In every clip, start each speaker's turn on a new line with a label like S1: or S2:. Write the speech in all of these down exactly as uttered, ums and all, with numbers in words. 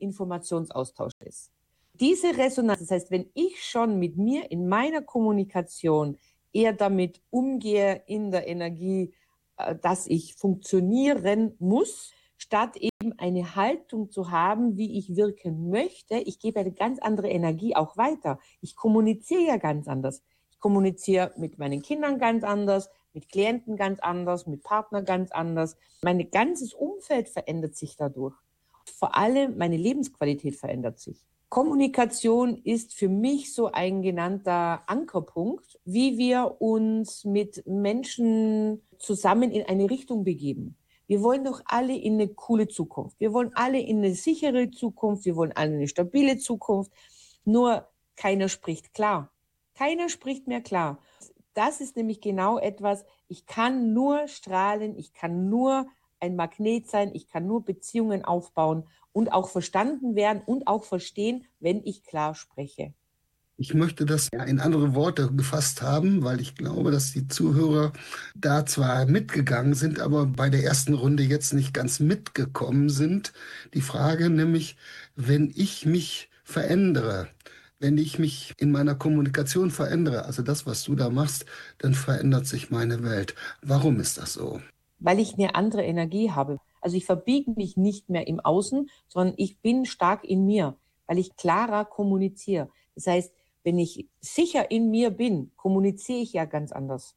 S1: Informationsaustausch ist. Diese Resonanz, das heißt, wenn ich schon mit mir in meiner Kommunikation eher damit umgehe in der Energie, dass ich funktionieren muss, statt eben eine Haltung zu haben, wie ich wirken möchte. Ich gebe eine ganz andere Energie auch weiter. Ich kommuniziere ja ganz anders. Ich kommuniziere mit meinen Kindern ganz anders, mit Klienten ganz anders, mit Partnern ganz anders. Mein ganzes Umfeld verändert sich dadurch. Vor allem meine Lebensqualität verändert sich. Kommunikation ist für mich so ein genannter Ankerpunkt, wie wir uns mit Menschen zusammen in eine Richtung begeben. Wir wollen doch alle in eine coole Zukunft. Wir wollen alle in eine sichere Zukunft. Wir wollen alle eine stabile Zukunft. Nur keiner spricht klar. Keiner spricht mehr klar. Das ist nämlich genau etwas, ich kann nur strahlen, ich kann nur ein Magnet sein, ich kann nur Beziehungen aufbauen und auch verstanden werden und auch verstehen, wenn ich klar spreche.
S2: Ich möchte das in andere Worte gefasst haben, weil ich glaube, dass die Zuhörer da zwar mitgegangen sind, aber bei der ersten Runde jetzt nicht ganz mitgekommen sind. Die Frage nämlich, wenn ich mich verändere, wenn ich mich in meiner Kommunikation verändere, also das, was du da machst, dann verändert sich meine Welt. Warum ist das so?
S1: Weil ich eine andere Energie habe. Also ich verbiege mich nicht mehr im Außen, sondern ich bin stark in mir, weil ich klarer kommuniziere. Das heißt, wenn ich sicher in mir bin, kommuniziere ich ja ganz anders.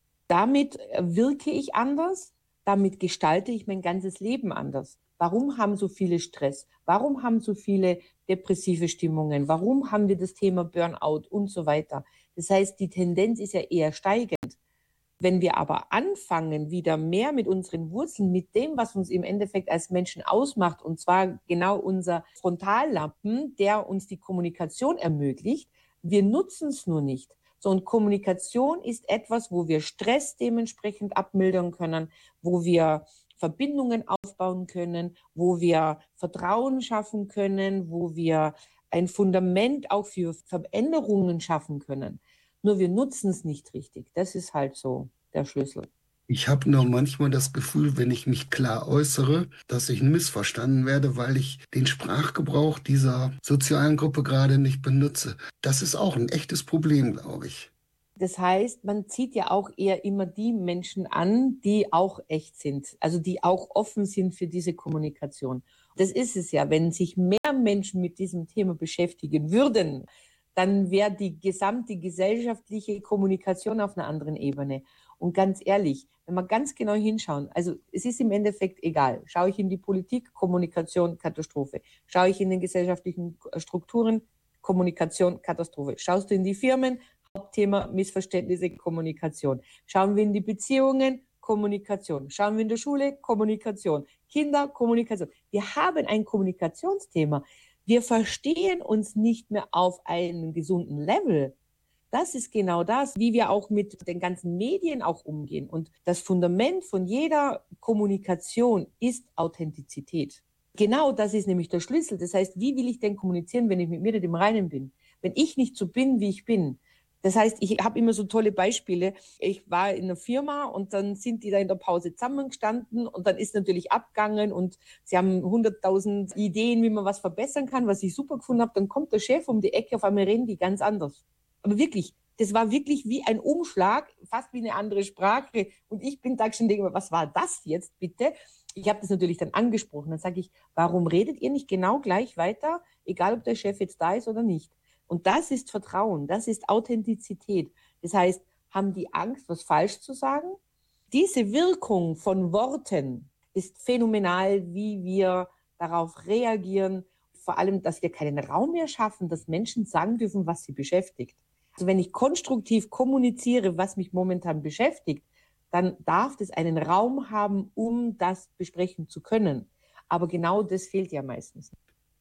S1: Damit wirke ich anders, damit gestalte ich mein ganzes Leben anders. Warum haben so viele Stress? Warum haben so viele depressive Stimmungen? Warum haben wir das Thema Burnout und so weiter? Das heißt, die Tendenz ist ja eher steigend. Wenn wir aber anfangen, wieder mehr mit unseren Wurzeln, mit dem, was uns im Endeffekt als Menschen ausmacht, und zwar genau unser Frontallappen, der uns die Kommunikation ermöglicht, wir nutzen es nur nicht. So, und Kommunikation ist etwas, wo wir Stress dementsprechend abmildern können, wo wir Verbindungen aufbauen können, wo wir Vertrauen schaffen können, wo wir ein Fundament auch für Veränderungen schaffen können. Nur wir nutzen es nicht richtig. Das ist halt so der Schlüssel.
S2: Ich habe nur manchmal das Gefühl, wenn ich mich klar äußere, dass ich missverstanden werde, weil ich den Sprachgebrauch dieser sozialen Gruppe gerade nicht benutze. Das ist auch ein echtes Problem, glaube ich.
S1: Das heißt, man zieht ja auch eher immer die Menschen an, die auch echt sind, also die auch offen sind für diese Kommunikation. Das ist es ja, wenn sich mehr Menschen mit diesem Thema beschäftigen würden, dann wäre die gesamte gesellschaftliche Kommunikation auf einer anderen Ebene. Und ganz ehrlich, wenn wir ganz genau hinschauen, also es ist im Endeffekt egal, schaue ich in die Politik, Kommunikation, Katastrophe. Schaue ich in den gesellschaftlichen Strukturen, Kommunikation, Katastrophe. Schaust du in die Firmen, Hauptthema Missverständnisse, Kommunikation. Schauen wir in die Beziehungen, Kommunikation. Schauen wir in der Schule, Kommunikation. Kinder, Kommunikation. Wir haben ein Kommunikationsthema. Wir verstehen uns nicht mehr auf einem gesunden Level. Das ist genau das, wie wir auch mit den ganzen Medien auch umgehen. Und das Fundament von jeder Kommunikation ist Authentizität. Genau das ist nämlich der Schlüssel. Das heißt, wie will ich denn kommunizieren, wenn ich mit mir nicht im Reinen bin? Wenn ich nicht so bin, wie ich bin. Das heißt, ich habe immer so tolle Beispiele. Ich war in einer Firma und dann sind die da in der Pause zusammengestanden und dann ist natürlich abgegangen und sie haben hunderttausend Ideen, wie man was verbessern kann, was ich super gefunden habe. Dann kommt der Chef um die Ecke, auf einmal reden die ganz anders. Aber wirklich, das war wirklich wie ein Umschlag, fast wie eine andere Sprache. Und ich bin da schon denke, was war das jetzt bitte? Ich habe das natürlich dann angesprochen. Dann sage ich, warum redet ihr nicht genau gleich weiter, egal ob der Chef jetzt da ist oder nicht? Und das ist Vertrauen, das ist Authentizität. Das heißt, haben die Angst, was falsch zu sagen? Diese Wirkung von Worten ist phänomenal, wie wir darauf reagieren. Vor allem, dass wir keinen Raum mehr schaffen, dass Menschen sagen dürfen, was sie beschäftigt. Also wenn ich konstruktiv kommuniziere, was mich momentan beschäftigt, dann darf das einen Raum haben, um das besprechen zu können. Aber genau das fehlt ja meistens.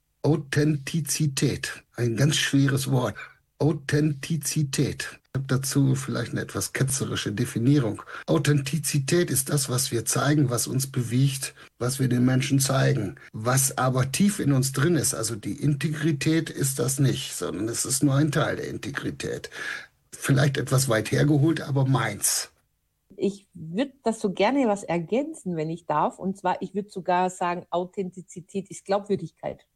S2: Authentizität, ein ganz schweres Wort. Authentizität. Ich habe dazu vielleicht eine etwas ketzerische Definierung. Authentizität ist das, was wir zeigen, was uns bewegt, was wir den Menschen zeigen. Was aber tief in uns drin ist, also die Integrität ist das nicht, sondern es ist nur ein Teil der Integrität. Vielleicht etwas weit hergeholt, aber meins.
S1: Ich würde das so gerne was ergänzen, wenn ich darf. Und zwar, ich würde sogar sagen, Authentizität ist Glaubwürdigkeit.